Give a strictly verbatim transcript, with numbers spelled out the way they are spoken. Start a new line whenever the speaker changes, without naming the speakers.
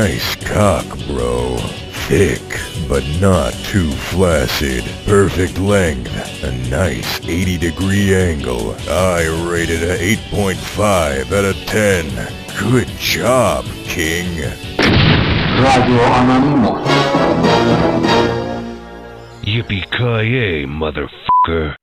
Nice cock, bro. Thick, but not too flaccid. Perfect length. A nice eighty degree angle. I rated a eight point five out of ten. Good job, King.
Radio Anonymous.
Yippee-ki-yay, motherfucker.